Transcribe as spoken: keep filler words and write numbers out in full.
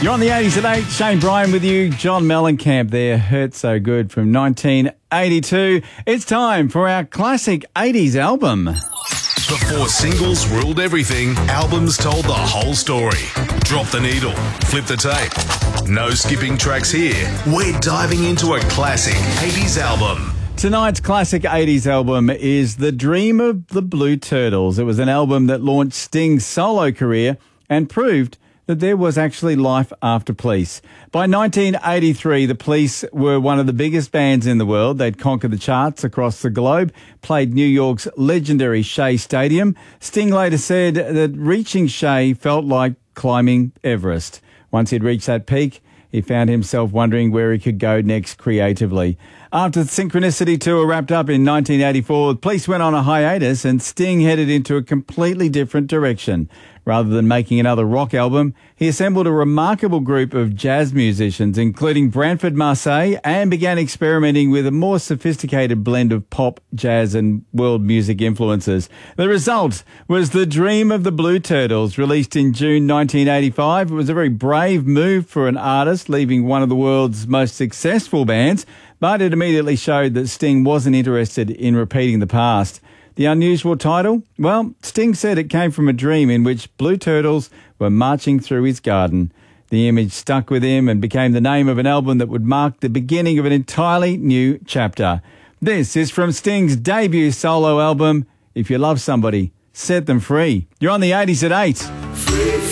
You're on the eighties at eight. Shane Bryan with you. John Mellencamp there. Hurt So Good from nineteen eighty-two. It's time for our classic eighties album. Before singles ruled everything, albums told the whole story. Drop the needle, flip the tape. No skipping tracks here. We're diving into a classic eighties album. Tonight's classic eighties album is The Dream of the Blue Turtles. It was an album that launched Sting's solo career and proved that there was actually life after Police. By nineteen eighty-three, the Police were one of the biggest bands in the world. They'd conquered the charts across the globe, played New York's legendary Shea Stadium. Sting later said that reaching Shea felt like climbing Everest. Once he'd reached that peak, he found himself wondering where he could go next creatively. After the Synchronicity tour wrapped up in nineteen eighty-four, the Police went on a hiatus and Sting headed into a completely different direction. Rather than making another rock album, he assembled a remarkable group of jazz musicians, including Branford Marseille, and began experimenting with a more sophisticated blend of pop, jazz, and world music influences. The result was The Dream of the Blue Turtles, released in June nineteen eighty-five. It was a very brave move for an artist, leaving one of the world's most successful bands, but it immediately showed that Sting wasn't interested in repeating the past. The unusual title? Well, Sting said it came from a dream in which blue turtles were marching through his garden. The image stuck with him and became the name of an album that would mark the beginning of an entirely new chapter. This is from Sting's debut solo album, If You Love Somebody, Set Them Free. You're on the eighties at eight. Free.